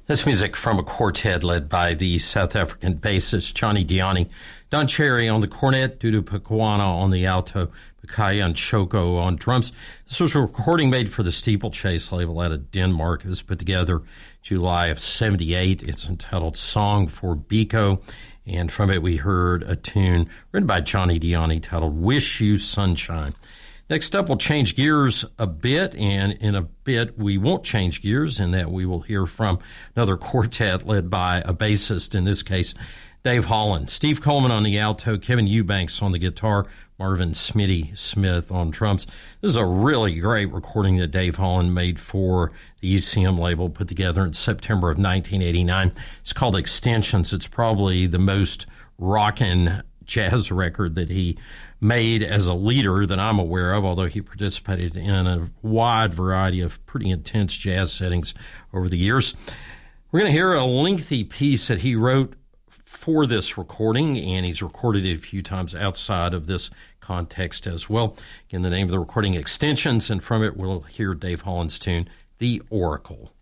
This music from a quartet led by the South African bassist Johnny Diani, Don Cherry on the cornet, Dudu Pakwana on the alto, Bakaya and Shoko on drums. This was a recording made for the Steeplechase label out of Denmark. It was put together July of 78. It's entitled Song for Biko, and from it we heard a tune written by Johnny Diani titled Wish You Sunshine. Next up, we'll change gears a bit, and in a bit we won't change gears in that we will hear from another quartet led by a bassist, in this case, Dave Holland. Steve Coleman on the alto, Kevin Eubanks on the guitar, Marvin Smitty Smith on drums. This is a really great recording that Dave Holland made for the ECM label, put together in September of 1989. It's called Extensions. It's probably the most rockin' jazz record that he made as a leader that I'm aware of, although he participated in a wide variety of pretty intense jazz settings over the years. We're going to hear a lengthy piece that he wrote for this recording, and he's recorded it a few times outside of this context as well. Again, the name of the recording, Extensions, and from it we'll hear Dave Holland's tune, The Oracle.